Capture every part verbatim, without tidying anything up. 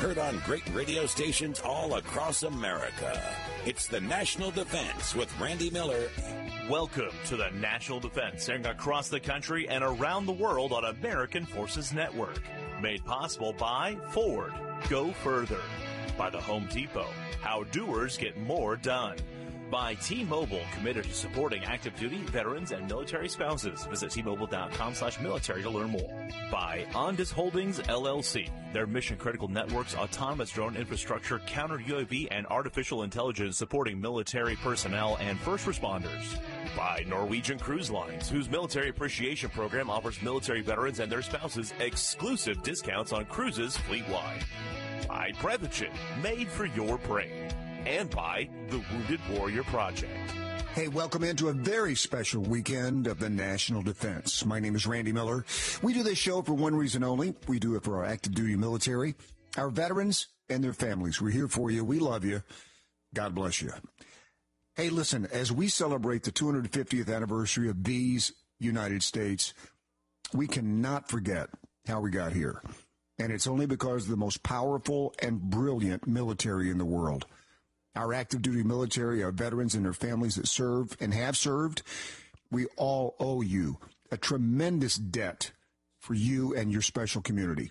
Heard on great radio stations all across America. It's the National Defense with Randy Miller. Welcome to the National Defense, airing across the country and around the world on American Forces Network. Made possible by Ford. Go further. By the Home Depot. How doers get more done. By T-Mobile, committed to supporting active duty, veterans, and military spouses. Visit T-Mobile.com slash military to learn more. By Ondas Holdings, L L C. Their mission-critical networks, autonomous drone infrastructure, counter-U A V, and artificial intelligence supporting military personnel and first responders. By Norwegian Cruise Lines, whose military appreciation program offers military veterans and their spouses exclusive discounts on cruises fleet-wide. By Prevention, made for your brain. And by the Wounded Warrior Project. Hey, welcome into a very special weekend of the National Defense. My name is Randy Miller. We do this show for one reason only. We do it for our active duty military, our veterans, and their families. We're here for you. We love you. God bless you. Hey, listen, as we celebrate the two hundred fiftieth anniversary of these United States, we cannot forget how we got here. And it's only because of the most powerful and brilliant military in the world. Our active duty military, our veterans and their families that serve and have served, we all owe you a tremendous debt for you and your special community.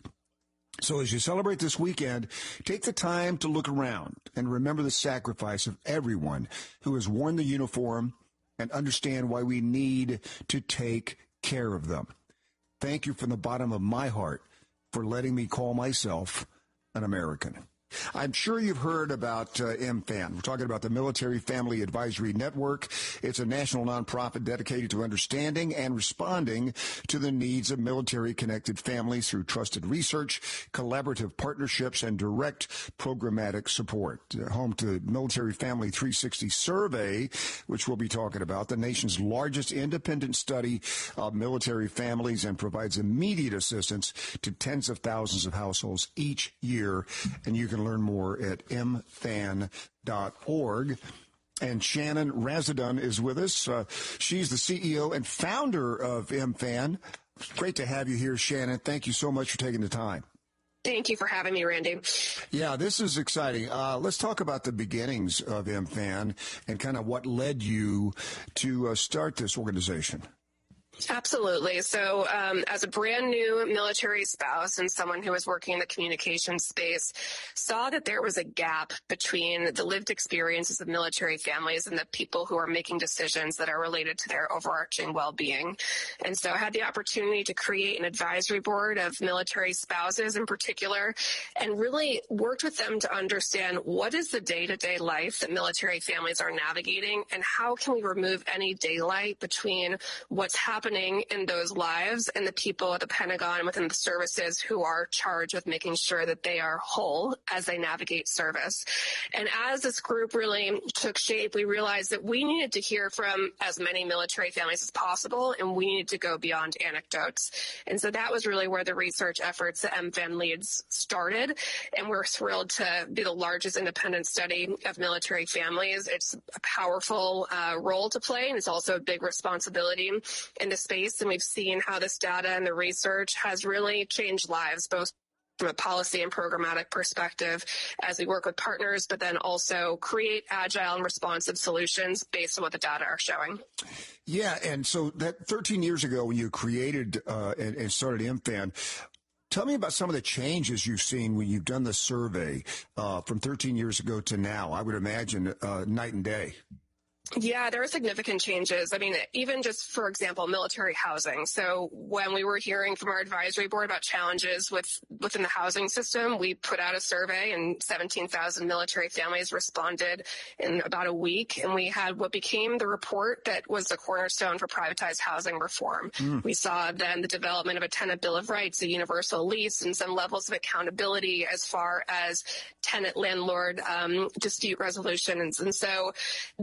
So as you celebrate this weekend, take the time to look around and remember the sacrifice of everyone who has worn the uniform and understand why we need to take care of them. Thank you from the bottom of my heart for letting me call myself an American. I'm sure you've heard about uh, M FAN. We're talking about the Military Family Advisory Network. It's a national nonprofit dedicated to understanding and responding to the needs of military-connected families through trusted research, collaborative partnerships, and direct programmatic support. Uh, home to Military Family three sixty Survey, which we'll be talking about, the nation's largest independent study of military families, and provides immediate assistance to tens of thousands of households each year. And you can learn more at m fan dot org. And Shannon Razadun is with us. Uh, she's the C E O and founder of M FAN. Great to have you here, Shannon. Thank you so much for taking the time. Thank you for having me, Randy. Yeah, this is exciting. Uh, let's talk about the beginnings of M FAN and kind of what led you to uh, start this organization. Absolutely. So um, as a brand new military spouse and someone who was working in the communication space, saw that there was a gap between the lived experiences of military families and the people who are making decisions that are related to their overarching well-being. And so I had the opportunity to create an advisory board of military spouses in particular, and really worked with them to understand what is the day-to-day life that military families are navigating, and how can we remove any daylight between what's happening happening in those lives and the people at the Pentagon and within the services who are charged with making sure that they are whole as they navigate service. And as this group really took shape, we realized that we needed to hear from as many military families as possible, and we needed to go beyond anecdotes. And so that was really where the research efforts that M FAN leads started. And we're thrilled to be the largest independent study of military families. It's a powerful uh, role to play, and it's also a big responsibility in the space. And we've seen how this data and the research has really changed lives, both from a policy and programmatic perspective as we work with partners, but then also create agile and responsive solutions based on what the data are showing. Yeah, and so that thirteen years ago when you created uh, and, and started M FAN, tell me about some of the changes you've seen when you've done the survey uh, from thirteen years ago to now. I would imagine uh, night and day. Yeah, there are significant changes. I mean, even just, for example, military housing. So when we were hearing from our advisory board about challenges with within the housing system, we put out a survey and seventeen thousand military families responded in about a week. And we had what became the report that was the cornerstone for privatized housing reform. Mm. We saw then the development of a tenant bill of rights, a universal lease, and some levels of accountability as far as tenant landlord um, dispute resolutions. And so that's one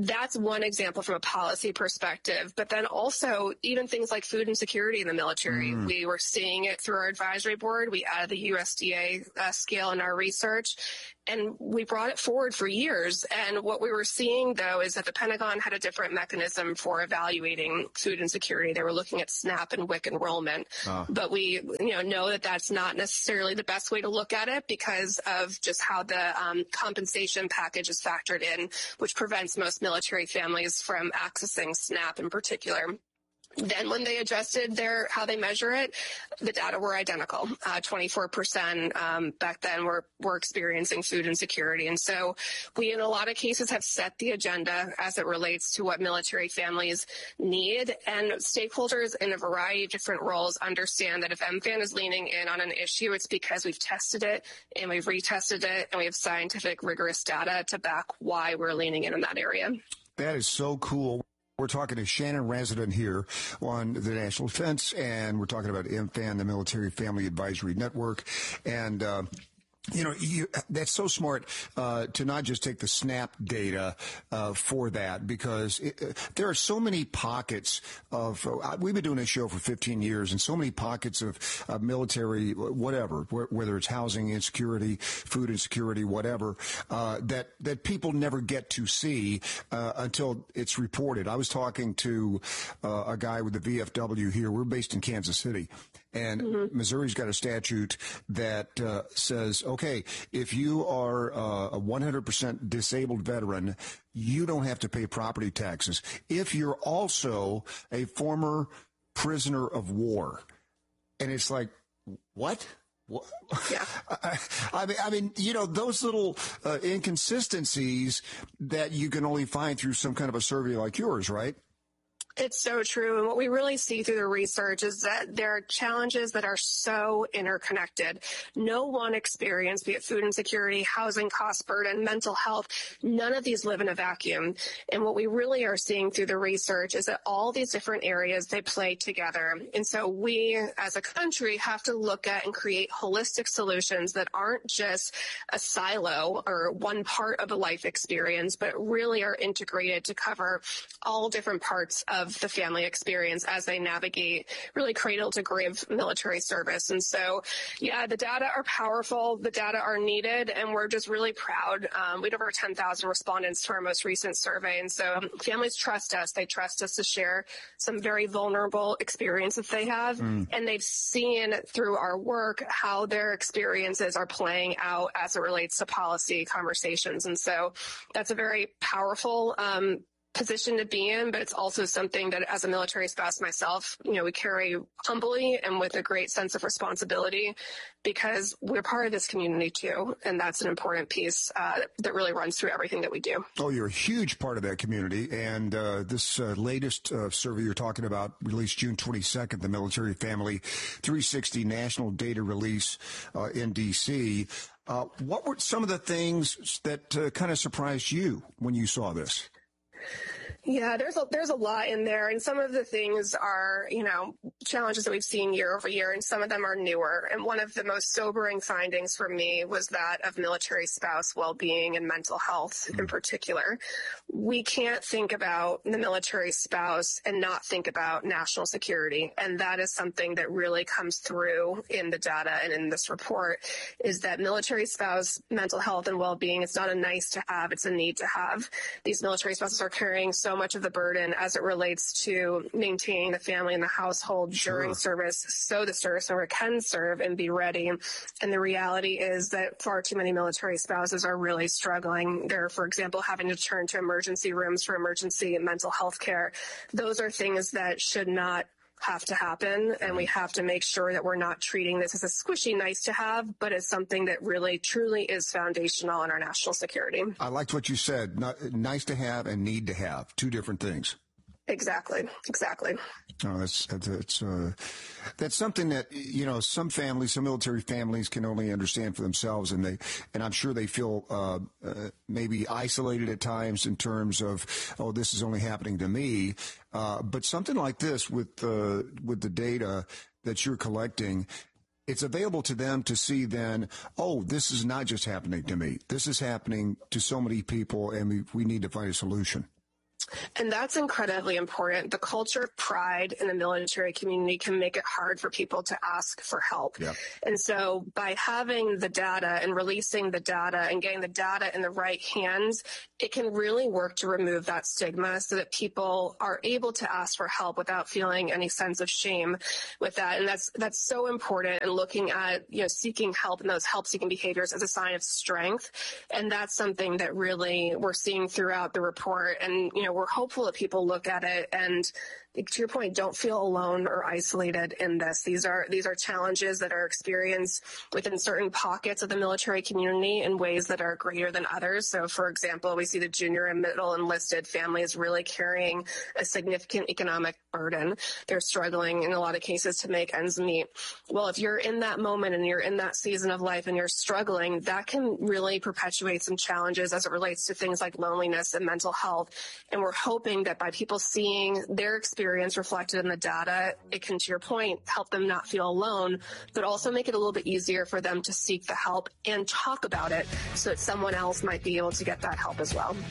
one example from a policy perspective, but then also even things like food insecurity in the military. Mm. We were seeing it through our advisory board. We added the U S D A uh, scale in our research, and we brought it forward for years. And what we were seeing, though, is that the Pentagon had a different mechanism for evaluating food insecurity. They were looking at SNAP and W I C enrollment. Uh. But we you know, know that that's not necessarily the best way to look at it because of just how the um, compensation package is factored in, which prevents most military families from accessing SNAP in particular. Then when they adjusted their how they measure it, the data were identical. Uh, twenty-four percent um, back then were, were experiencing food insecurity. And so we, in a lot of cases, have set the agenda as it relates to what military families need. And stakeholders in a variety of different roles understand that if M F A N is leaning in on an issue, it's because we've tested it and we've retested it and we have scientific, rigorous data to back why we're leaning in in that area. That is so cool. We're talking to Shannon Resident here on the National Defense, and we're talking about M F A N, the Military Family Advisory Network. And, uh, you know, you, that's so smart uh, to not just take the SNAP data uh, for that, because it, uh, there are so many pockets of, uh, we've been doing this show for fifteen years, and so many pockets of uh, military, whatever, wh- whether it's housing insecurity, food insecurity, whatever, uh, that, that people never get to see uh, until it's reported. I was talking to uh, a guy with the V F W here. We're based in Kansas City. And mm-hmm. Missouri's got a statute that uh, says, okay, if you are uh, a one hundred percent disabled veteran, you don't have to pay property taxes. If you're also a former prisoner of war. And it's like, what? What? Yeah. I, I mean, I mean, you know, those little uh, inconsistencies that you can only find through some kind of a survey like yours, right? It's so true. And what we really see through the research is that there are challenges that are so interconnected. No one experience, be it food insecurity, housing cost burden, mental health, none of these live in a vacuum. And what we really are seeing through the research is that all these different areas, they play together. And so we as a country have to look at and create holistic solutions that aren't just a silo or one part of a life experience, but really are integrated to cover all different parts of the family experience as they navigate really cradle to grave military service. And so, yeah, the data are powerful. The data are needed, and we're just really proud. Um, we had over ten thousand respondents to our most recent survey. And so families trust us. They trust us to share some very vulnerable experiences they have. Mm. And they've seen through our work how their experiences are playing out as it relates to policy conversations. And so that's a very powerful um position to be in, but it's also something that as a military spouse myself, you know, we carry humbly and with a great sense of responsibility because we're part of this community too. And that's an important piece uh, that really runs through everything that we do. Oh, you're a huge part of that community. And uh, this uh, latest uh, survey you're talking about, released June twenty-second, the Military Family three sixty National Data Release uh, in D C. Uh, what were some of the things that uh, kind of surprised you when you saw this? Yeah, there's a, there's a lot in there. And some of the things are, you know, challenges that we've seen year over year, and some of them are newer. And one of the most sobering findings for me was that of military spouse well-being and mental health mm-hmm. in particular. We can't think about the military spouse and not think about national security. And that is something that really comes through in the data and in this report, is that military spouse mental health and well-being, it's not a nice to have, it's a need to have. These military spouses are carrying so much of the burden as it relates to maintaining the family and the household sure. during service, so the service member can serve and be ready. And the reality is that far too many military spouses are really struggling. They're, for example, having to turn to emergency rooms for emergency mental health care. Those are things that should not have to happen, and we have to make sure that we're not treating this as a squishy nice to have, but as something that really truly is foundational in our national security. I liked what you said. Not, nice to have and need to have, two different things. Exactly. Exactly. Oh, that's that's uh, that's something that, you know, some families, some military families can only understand for themselves, and they and I'm sure they feel uh, uh, maybe isolated at times in terms of, oh, this is only happening to me. Uh, but something like this with uh, with the data that you're collecting, it's available to them to see then, oh, this is not just happening to me. This is happening to so many people, and we, we need to find a solution. And that's incredibly important. The culture of pride in the military community can make it hard for people to ask for help. Yeah. And so by having the data and releasing the data and getting the data in the right hands, it can really work to remove that stigma so that people are able to ask for help without feeling any sense of shame with that. And that's that's so important, and looking at, you know, seeking help and those help-seeking behaviors as a sign of strength. And that's something that really we're seeing throughout the report. And, you know, we're hopeful that people look at it and, to your point, don't feel alone or isolated in this. These are these are challenges that are experienced within certain pockets of the military community in ways that are greater than others. So, for example, we see the junior and middle enlisted families really carrying a significant economic burden. They're struggling in a lot of cases to make ends meet. Well, if you're in that moment and you're in that season of life and you're struggling, that can really perpetuate some challenges as it relates to things like loneliness and mental health. And we're hoping that by people seeing their experience reflected in the data, it can, to your point, help them not feel alone, but also make it a little bit easier for them to seek the help and talk about it so that someone else might be able to get that help as well.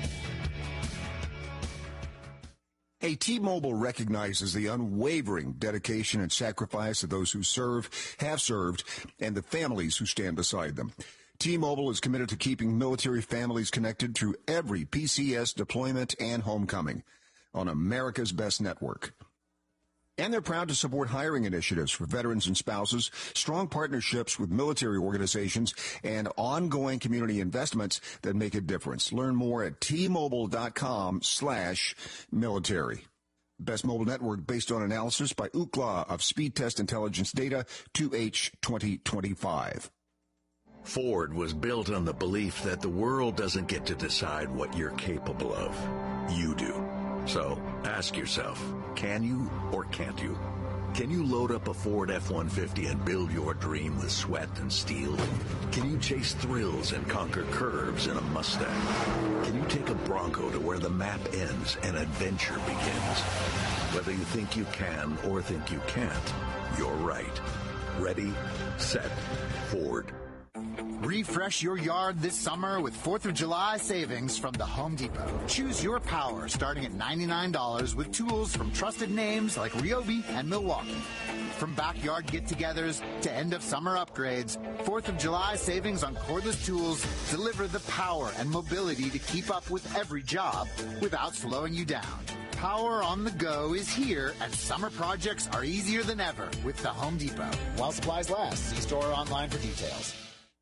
Hey, T-Mobile recognizes the unwavering dedication and sacrifice of those who serve, have served, and the families who stand beside them. T-Mobile is committed to keeping military families connected through every P C S deployment and homecoming on America's best network. And they're proud to support hiring initiatives for veterans and spouses, strong partnerships with military organizations, and ongoing community investments that make a difference. Learn more at T-Mobile.com slash military. Best mobile network based on analysis by Ookla of Speed Test Intelligence Data two H twenty twenty-five. Ford was built on the belief that the world doesn't get to decide what you're capable of. You do. So ask yourself, can you or can't you? Can you load up a Ford F one fifty and build your dream with sweat and steel? Can you chase thrills and conquer curves in a Mustang? Can you take a Bronco to where the map ends and adventure begins? Whether you think you can or think you can't, you're right. Ready, set, Ford. Refresh your yard this summer with fourth of July savings from the Home Depot. Choose your power starting at ninety-nine dollars with tools from trusted names like Ryobi and Milwaukee. From backyard get-togethers to end-of-summer upgrades, fourth of July savings on cordless tools deliver the power and mobility to keep up with every job without slowing you down. Power on the go is here, and summer projects are easier than ever with the Home Depot. While supplies last, see store or online for details.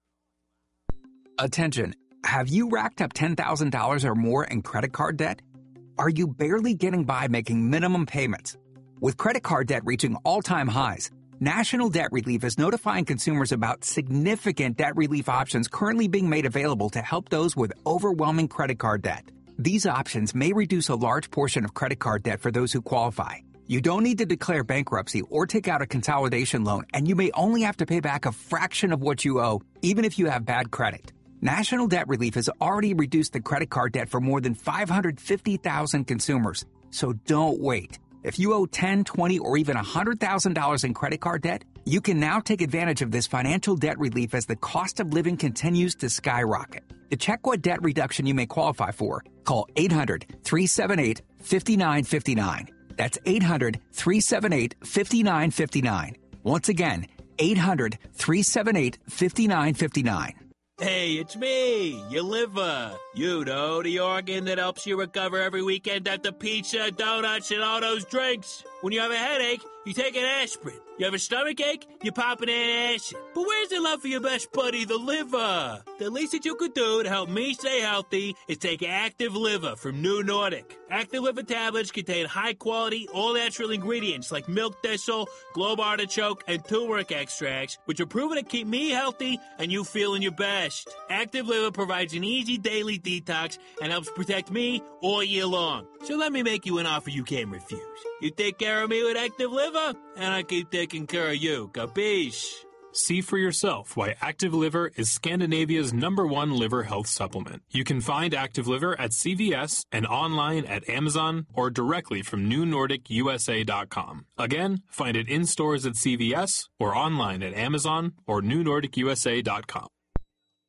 Attention, have you racked up ten thousand dollars or more in credit card debt? Are you barely getting by making minimum payments? With credit card debt reaching all-time highs, National Debt Relief is notifying consumers about significant debt relief options currently being made available to help those with overwhelming credit card debt. These options may reduce a large portion of credit card debt for those who qualify. You don't need to declare bankruptcy or take out a consolidation loan, and you may only have to pay back a fraction of what you owe, even if you have bad credit. National Debt Relief has already reduced the credit card debt for more than five hundred fifty thousand consumers. So don't wait. If you owe ten, twenty, or even one hundred thousand dollars in credit card debt, you can now take advantage of this financial debt relief as the cost of living continues to skyrocket. To check what debt reduction you may qualify for, call eight hundred, three seven eight, five nine five nine. That's eight hundred, three seven eight, five nine five nine. Once again, eight hundred, three seven eight, five nine five nine. Hey, it's me, your liver. You know, the organ that helps you recover every weekend after pizza, donuts, and all those drinks. When you have a headache, you take an aspirin. You have a stomach ache, you pop an antacid. But where's the love for your best buddy, the liver? The least that you could do to help me stay healthy is take Active Liver from New Nordic. Active Liver tablets contain high-quality, all-natural ingredients like milk thistle, globe artichoke, and turmeric extracts, which are proven to keep me healthy and you feeling your best. Active Liver provides an easy daily detox and helps protect me all year long. So let me make you an offer you can't refuse. You take care of me with Active Liver, and I keep taking care of you. Capiche? See for yourself why Active Liver is Scandinavia's number one liver health supplement. You can find Active Liver at C V S and online at Amazon or directly from new nordic U S A dot com. Again, find it in stores at C V S or online at Amazon or new nordic U S A dot com.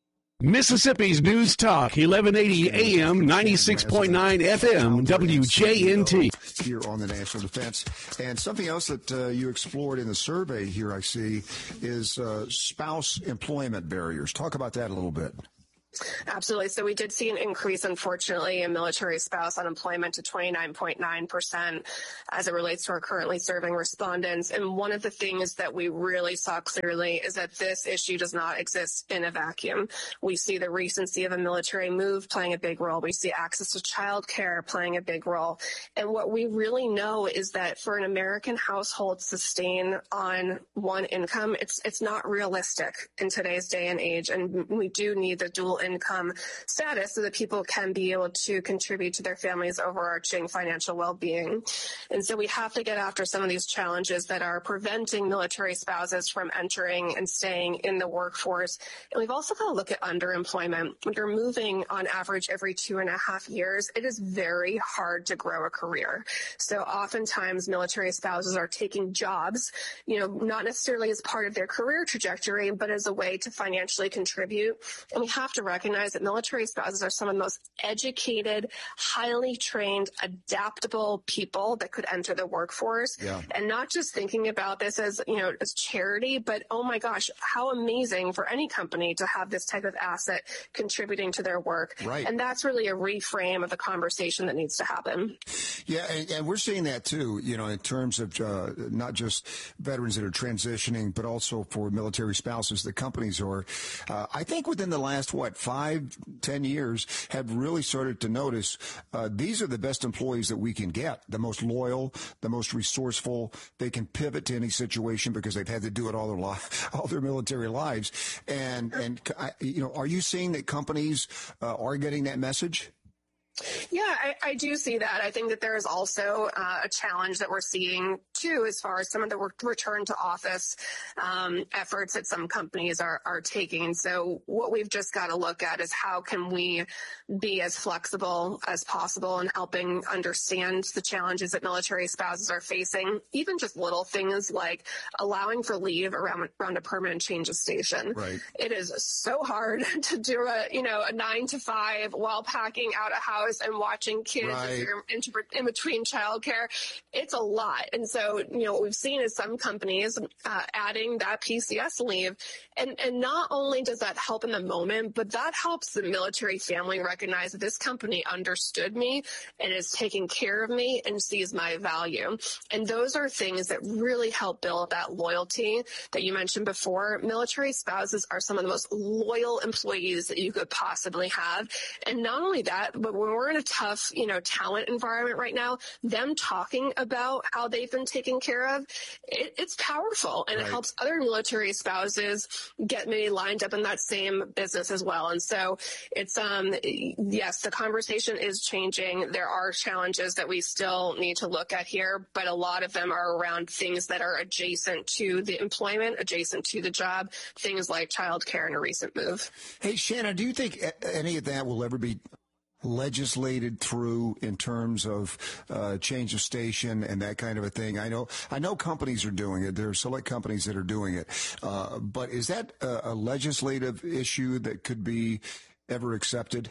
Mississippi's News Talk, eleven eighty A M, ninety-six point nine F M, W J N T. Here on the National Defense. And something else that uh, you explored in the survey here, I see, is uh, spouse employment barriers. Talk about that a little bit. Absolutely. So we did see an increase, unfortunately, in military spouse unemployment to twenty-nine point nine percent as it relates to our currently serving respondents. And one of the things that we really saw clearly is that this issue does not exist in a vacuum. We see the recency of a military move playing a big role. We see access to child care playing a big role. And what we really know is that for an American household to sustain on one income, it's it's not realistic in today's day and age. And we do need the dual income status so that people can be able to contribute to their family's overarching financial well-being. And so we have to get after some of these challenges that are preventing military spouses from entering and staying in the workforce. And we've also got to look at underemployment. When you're moving on average every two and a half years, it is very hard to grow a career. So oftentimes military spouses are taking jobs, you know, not necessarily as part of their career trajectory, but as a way to financially contribute. And we have to recognize that military spouses are some of the most educated, highly trained, adaptable people that could enter the workforce. Yeah. And not just thinking about this as, you know, as charity, but oh my gosh, how amazing for any company to have this type of asset contributing to their work. Right. And that's really a reframe of the conversation that needs to happen. Yeah, and, and we're seeing that too, you know, in terms of uh, not just veterans that are transitioning, but also for military spouses. The companies are, uh, I think within the last, what, five, ten years have really started to notice uh, these are the best employees that we can get, the most loyal, the most resourceful. They can pivot to any situation because they've had to do it all their li- all their military lives. And, and you know, are you seeing that companies uh, are getting that message? Yeah, I, I do see that. I think that there is also uh, a challenge that we're seeing, too, as far as some of the return to office um, efforts that some companies are, are taking. So what we've just got to look at is how can we be as flexible as possible in helping understand the challenges that military spouses are facing, even just little things like allowing for leave around, around a permanent change of station. Right. It is so hard to do a, you know, a nine to five while packing out a house and watching kids right. as you're in, in between childcare. It's a lot. And so, you know, what we've seen is some companies uh, adding that P C S leave. And, and not only does that help in the moment, but that helps the military family recognize that this company understood me and is taking care of me and sees my value. And those are things that really help build that loyalty that you mentioned before. Military spouses are some of the most loyal employees that you could possibly have. And not only that, but when we're in a tough, you know, talent environment right now, them talking about how they've been taken care of, it, it's powerful, and right. it helps other military spouses get maybe lined up in that same business as well. And so it's, um, yes, the conversation is changing. There are challenges that we still need to look at here, but a lot of them are around things that are adjacent to the employment, adjacent to the job, things like childcare and a recent move. Hey, Shanna, do you think any of that will ever be legislated through in terms of uh, change of station and that kind of a thing? I know I know companies are doing it. There are select companies that are doing it. Uh, but is that a, a legislative issue that could be ever accepted?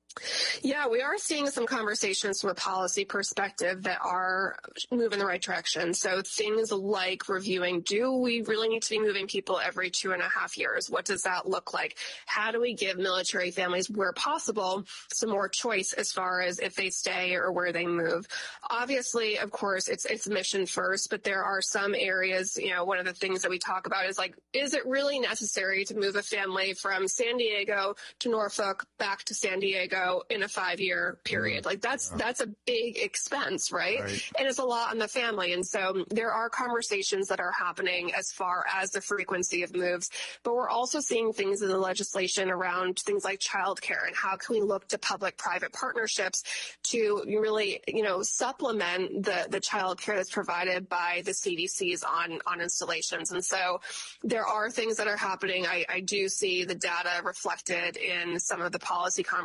Yeah, we are seeing some conversations from a policy perspective that are moving in the right direction. So things like reviewing, do we really need to be moving people every two and a half years? What does that look like? How do we give military families, where possible, some more choice as far as if they stay or where they move? Obviously, of course, it's it's mission first, but there are some areas, you know, one of the things that we talk about is like, is it really necessary to move a family from San Diego to Norfolk back to San Diego in a five-year period? Like that's that's a big expense, right? right? And it's a lot on the family. And so there are conversations that are happening as far as the frequency of moves, but we're also seeing things in the legislation around things like childcare and how can we look to public-private partnerships to really, you know, supplement the the childcare that's provided by the C D Cs on on installations. And so there are things that are happening. I, I do see the data reflected in some of the policy conversations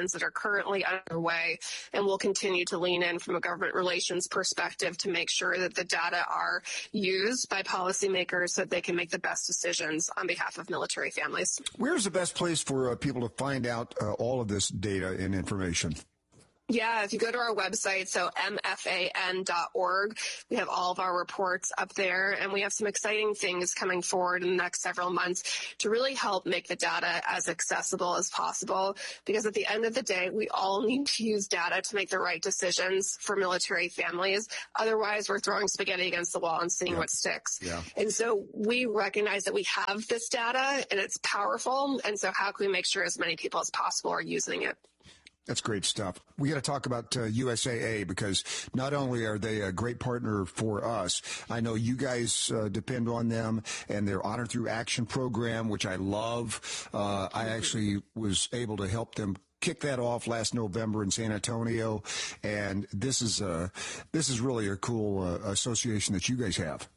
discussions that are currently underway, and we'll continue to lean in from a government relations perspective to make sure that the data are used by policymakers so that they can make the best decisions on behalf of military families. Where's the best place for uh, people to find out uh, all of this data and information? Yeah, if you go to our website, so M F A N dot org, we have all of our reports up there, and we have some exciting things coming forward in the next several months to really help make the data as accessible as possible, because at the end of the day, we all need to use data to make the right decisions for military families. Otherwise, we're throwing spaghetti against the wall and seeing Yeah. what sticks. Yeah. And so we recognize that we have this data, and it's powerful, and so how can we make sure as many people as possible are using it? That's great stuff. We got to talk about uh, U S A A, because not only are they a great partner for us, I know you guys uh, depend on them and their Honor Through Action program, which I love. Uh, I actually was able to help them kick that off last November in San Antonio, and this is uh, this is really a cool uh, association that you guys have.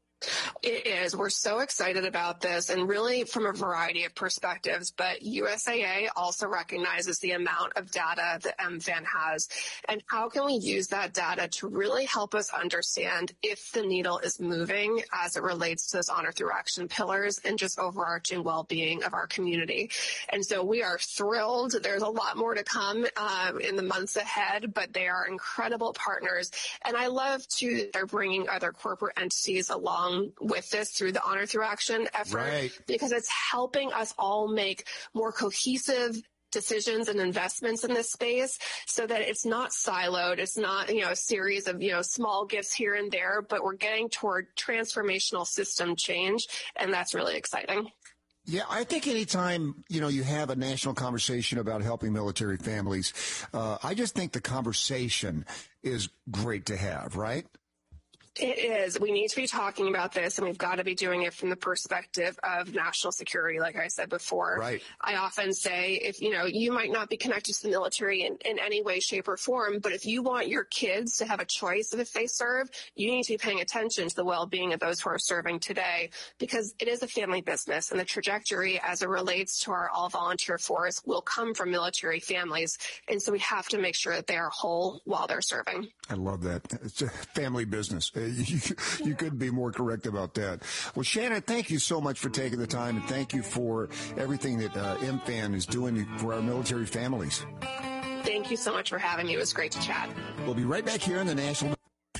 It is. We're so excited about this, and really from a variety of perspectives, but U S A A also recognizes the amount of data that M F A N has, and how can we use that data to really help us understand if the needle is moving as it relates to those Honor Through Action pillars and just overarching well-being of our community. And so we are thrilled. There's a lot more to come um, in the months ahead, but they are incredible partners, and I love too they're bringing other corporate entities along with this through the Honor Through Action effort, Right. because it's helping us all make more cohesive decisions and investments in this space so that it's not siloed. It's not, you know, a series of, you know, small gifts here and there, but we're getting toward transformational system change, and that's really exciting. Yeah, I think anytime, you know, you have a national conversation about helping military families, uh, I just think the conversation is great to have, right? It is. We need to be talking about this, and we've got to be doing it from the perspective of national security, like I said before. Right. I often say, if, you know, you might not be connected to the military in, in any way, shape, or form, but if you want your kids to have a choice of if they serve, you need to be paying attention to the well-being of those who are serving today, because it is a family business, and the trajectory as it relates to our all-volunteer force will come from military families, and so we have to make sure that they are whole while they're serving. I love that. It's a family business. You, you couldn't be more correct about that. Well, Shannon, thank you so much for taking the time, and thank you for everything that uh, M F A N is doing for our military families. Thank you so much for having me. It was great to chat. We'll be right back here in the National.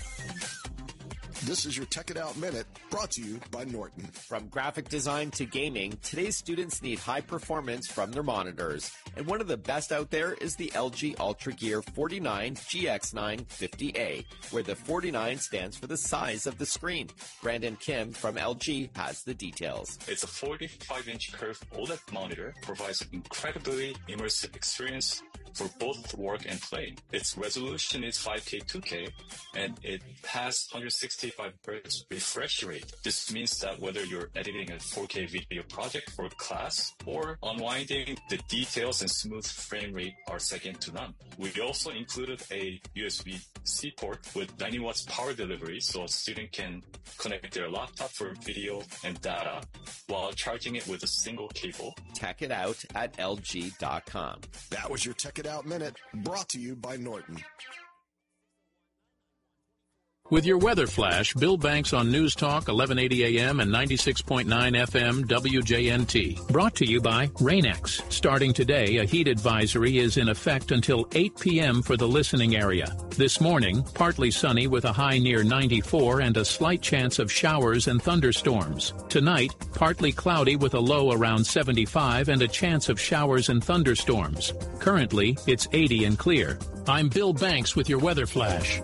This is your Tech It Out Minute, brought to you by Norton. From graphic design to gaming, today's students need high performance from their monitors. And one of the best out there is the L G Ultra Gear forty-nine G X nine fifty A, where the forty-nine stands for the size of the screen. Brandon Kim from L G has the details. It's a forty-five inch curved OLED monitor, provides an incredibly immersive experience for both work and play. Its resolution is five K two K, and it has one hundred sixty-five hertz refresh rate. This means that whether you're editing a four K video project for class or unwinding, the details and smooth frame rate are second to none. We also included a U S B C port with ninety watts power delivery, so a student can connect their laptop for video and data while charging it with a single cable. Check it out at L G dot com. That was your Tech It Out Minute, brought to you by Norton. With your weather flash, Bill Banks on News Talk, eleven eighty A M and ninety-six point nine F M W J N T. Brought to you by Rain-X. Starting today, a heat advisory is in effect until eight P M for the listening area. This morning, partly sunny with a high near ninety-four and a slight chance of showers and thunderstorms. Tonight, partly cloudy with a low around seventy-five and a chance of showers and thunderstorms. Currently, it's eighty and clear. I'm Bill Banks with your weather flash.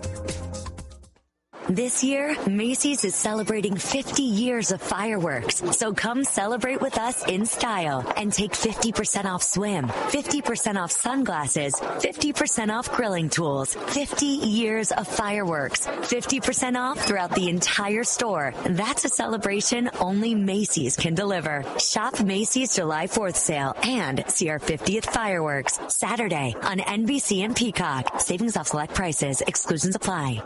This year, Macy's is celebrating fifty years of fireworks. So come celebrate with us in style and take fifty percent off swim, fifty percent off sunglasses, fifty percent off grilling tools, fifty years of fireworks, fifty percent off throughout the entire store. That's a celebration only Macy's can deliver. Shop Macy's July fourth sale and see our fiftieth fireworks Saturday on N B C and Peacock. Savings off select prices. Exclusions apply.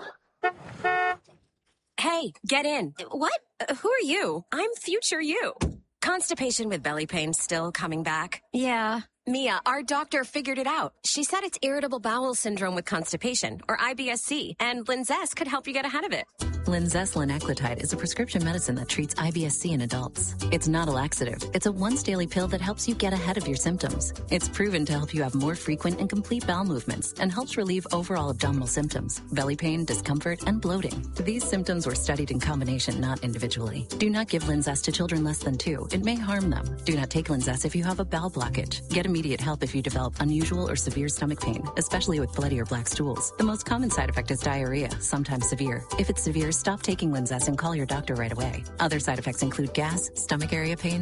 Hey, get in. What? Uh, who are you? I'm future you. Constipation with belly pain still coming back? Yeah, Mia, our doctor figured it out. She said it's irritable bowel syndrome with constipation, or I B S C, and Linzess could help you get ahead of it. Linzess linaclotide is a prescription medicine that treats I B S C in adults. It's not a laxative. It's a once-daily pill that helps you get ahead of your symptoms. It's proven to help you have more frequent and complete bowel movements and helps relieve overall abdominal symptoms, belly pain, discomfort, and bloating. These symptoms were studied in combination, not individually. Do not give Linzess to children less than two. It may harm them. Do not take Linzess if you have a bowel blockage. Get immediate help if you develop unusual or severe stomach pain, especially with bloody or black stools. The most common side effect is diarrhea, sometimes severe. If it's severe, stop taking Linzess and call your doctor right away. Other side effects include gas, stomach area pain,